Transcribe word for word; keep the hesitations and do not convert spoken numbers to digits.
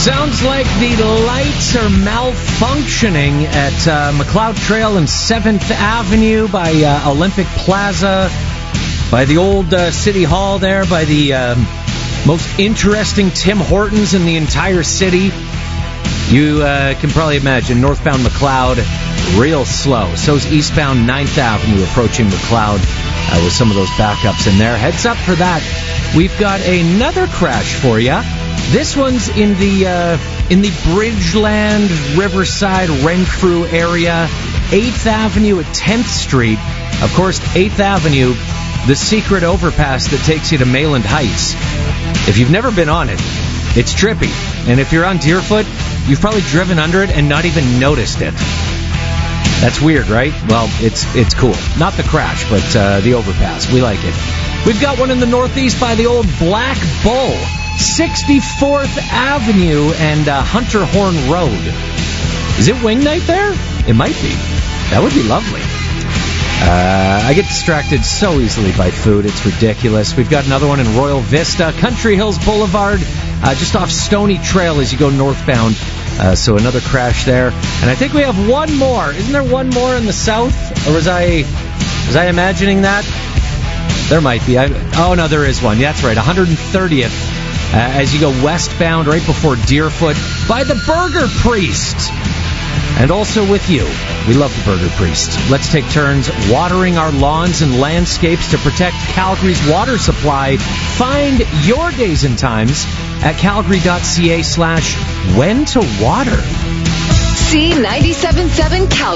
Sounds like the lights are malfunctioning at uh, McLeod Trail and seventh Avenue by uh, Olympic Plaza, by the old uh, City Hall there, by the um, most interesting Tim Hortons in the entire city. You uh, can probably imagine northbound McLeod real slow. So's eastbound ninth Avenue approaching McLeod uh, with some of those backups in there. Heads up for that. We've got another crash for you. This one's in the uh, in the Bridgeland, Riverside, Renfrew area, eighth Avenue at tenth Street. Of course, eighth Avenue, the secret overpass that takes you to Mayland Heights. If you've never been on it, it's trippy. And if you're on Deerfoot, you've probably driven under it and not even noticed it. That's weird, right? Well, it's it's cool. Not the crash, but uh, the overpass. We like it. We've got one in the Northeast by the old Black Bull, sixty-fourth Avenue and uh, Hunter Horn Road. Is it wing night there? It might be. That would be lovely. Uh, I get distracted so easily by food. It's ridiculous. We've got another one in Royal Vista, Country Hills Boulevard, uh, just off Stony Trail as you go northbound. Uh, so another crash there. And I think we have one more. Isn't there one more in the south? Or was I, was I imagining that? There might be. I, oh, no, there is one. Yeah, that's right. one hundred thirtieth uh, as you go westbound right before Deerfoot by the Burger Priest. And also with you. We love the Burger Priest. Let's take turns watering our lawns and landscapes to protect Calgary's water supply. Find your days and times at calgary.ca slash when to water. C ninety-seven point seven Calgary.